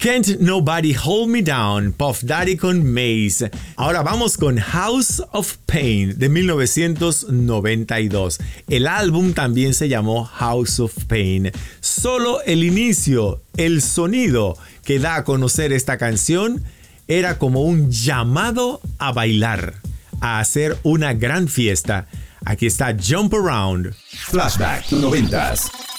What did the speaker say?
Can't Nobody Hold Me Down, Puff Daddy con Maze. Ahora vamos con House of Pain de 1992. El álbum también se llamó House of Pain. Solo el inicio, el sonido que da a conocer esta canción era como un llamado a bailar, a hacer una gran fiesta. Aquí está Jump Around. Flashback 90s.